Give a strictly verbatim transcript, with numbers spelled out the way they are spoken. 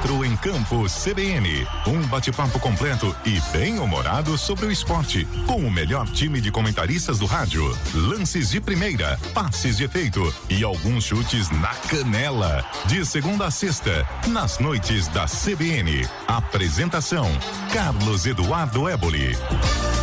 Entrou em Campo C B N, um bate-papo completo e bem humorado sobre o esporte, com o melhor time de comentaristas do rádio, lances de primeira, passes de efeito e alguns chutes na canela. De segunda a sexta, nas noites da C B N. Apresentação: Carlos Eduardo Éboli.